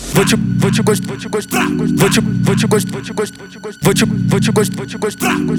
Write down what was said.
vou te gostar, vou te gostar, vou te gostar, vou te gostar, vou te gostar, vou te gostar, vou te gostar, vou te gostar,